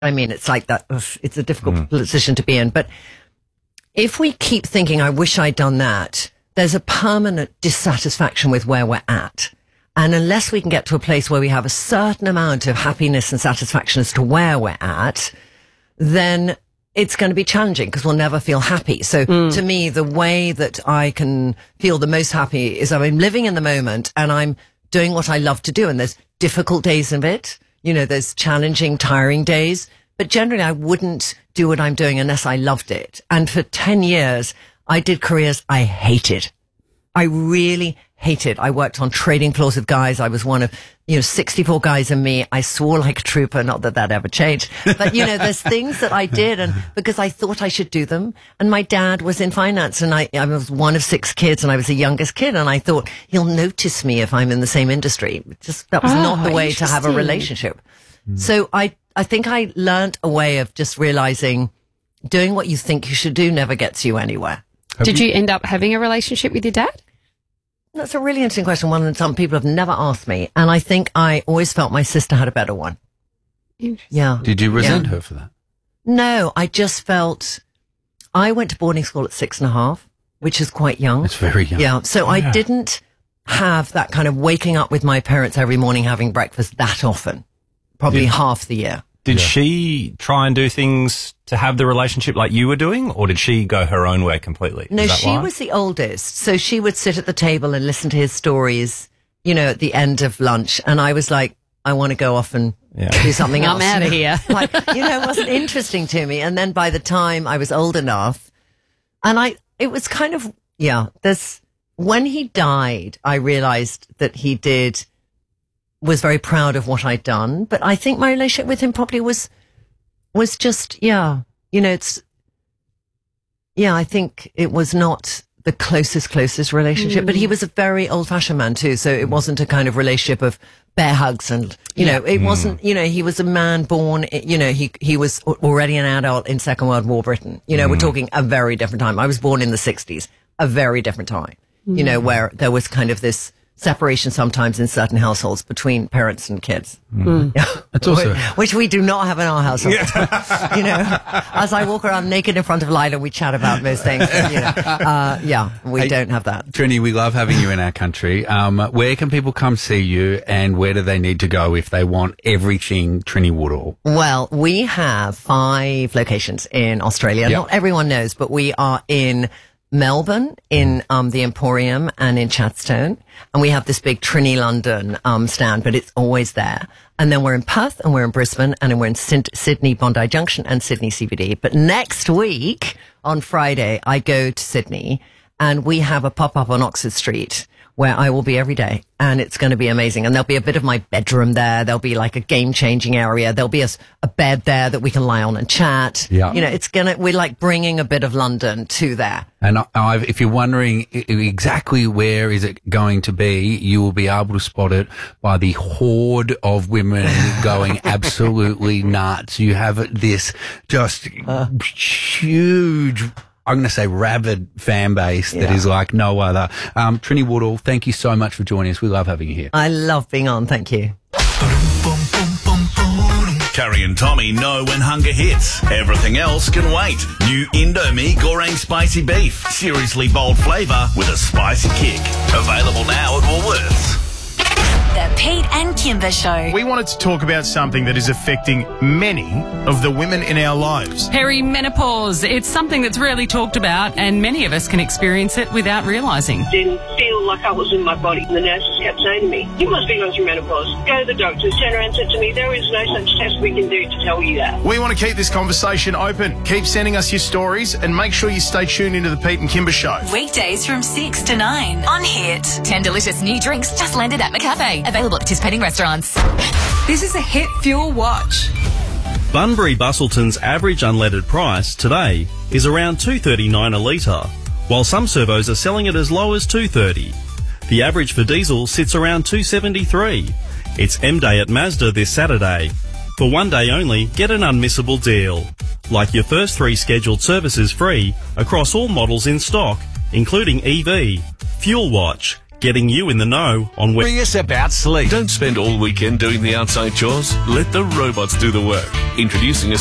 I mean, it's like that. It's a difficult position to be in. But if we keep thinking, I wish I'd done that, there's a permanent dissatisfaction with where we're at. And unless we can get to a place where we have a certain amount of happiness and satisfaction as to where we're at, then it's going to be challenging because we'll never feel happy. So to me, the way that I can feel the most happy is I'm living in the moment and I'm doing what I love to do. And there's difficult days of it. You know, there's challenging, tiring days. But generally, I wouldn't do what I'm doing unless I loved it. And for 10 years, I did careers I hated. I really hated. I worked on trading floors with guys. I was one of, 64 guys and me. I swore like a trooper. Not that that ever changed. But, there's things that I did and because I thought I should do them. And my dad was in finance and I was one of 6 kids and I was the youngest kid. And I thought he'll notice me if I'm in the same industry. That was not the way to have a relationship. So I think I learned a way of just realizing doing what you think you should do never gets you anywhere. Did you end up having a relationship with your dad? That's a really interesting question, one that some people have never asked me. And I think I always felt my sister had a better one. Yeah. Did you resent her for that? No, I just felt I went to boarding school at 6.5, which is quite young. It's very young. Yeah. So I didn't have that kind of waking up with my parents every morning having breakfast that often, probably half the year. Did she try and do things to have the relationship like you were doing, or did she go her own way completely? No, she was the oldest. So she would sit at the table and listen to his stories, at the end of lunch. And I was like, I want to go off and do something else. I'm out of here. It wasn't interesting to me. And then by the time I was old enough, and it was kind of, when he died, I realized that was very proud of what I'd done, but I think my relationship with him probably was just, I think it was not the closest relationship, but he was a very old fashioned man too. So it wasn't a kind of relationship of bear hugs and, it wasn't, he was a man born, he was already an adult in Second World War Britain. We're talking a very different time. I was born in the 60s, a very different time, where there was kind of this separation sometimes in certain households between parents and kids. It's also which we do not have in our household. As I walk around naked in front of Lila, we chat about most things. We don't have that. Trini, we love having you in our country. Where can people come see you and where do they need to go if they want everything Trini Woodall? Well, we have 5 locations in Australia. Yep. Not everyone knows, but we are in Melbourne, in the Emporium and in Chadstone. And we have this big Trini London stand, but it's always there. And then we're in Perth and we're in Brisbane and then we're in Sydney, Bondi Junction and Sydney CBD. But next week on Friday, I go to Sydney and we have a pop-up on Oxford Street where I will be every day and it's going to be amazing. And there'll be a bit of my bedroom there. There'll be like a game-changing area. There'll be a bed there that we can lie on and chat. Yeah. We're like bringing a bit of London to there. And if you're wondering exactly where is it going to be, you will be able to spot it by the horde of women going absolutely nuts. You have this just huge, I'm going to say rabid fan base that is like no other. Trini Woodall, thank you so much for joining us. We love having you here. I love being on. Thank you. Carrie and Tommy know when hunger hits. Everything else can wait. New Indomie Goreng Spicy Beef. Seriously bold flavour with a spicy kick. Available now at Woolworths. The Pete and Kimber Show. We wanted to talk about something that is affecting many of the women in our lives. Perimenopause. It's something that's rarely talked about and many of us can experience it without realising. Didn't feel like I was in my body. The nurses kept saying to me, you must be going through menopause. Go to the doctors. Turned around and said to me, there is no such test we can do to tell you that. We want to keep this conversation open. Keep sending us your stories and make sure you stay tuned into the Pete and Kimber Show. Weekdays from 6 to 9 on Hit. 10 delicious new drinks just landed at McCafe. Available at participating restaurants. This is a Hit Fuel Watch. Bunbury Bustleton's average unleaded price today is around $2.39 a litre, while some servos are selling it as low as $2.30. The average for diesel sits around $2.73. It's M-Day at Mazda this Saturday. For one day only, get an unmissable deal. Like your first 3 scheduled services free across all models in stock, including EV, Fuel Watch, getting you in the know on where. Bring us about sleep. Don't spend all weekend doing the outside chores. Let the robots do the work. Introducing a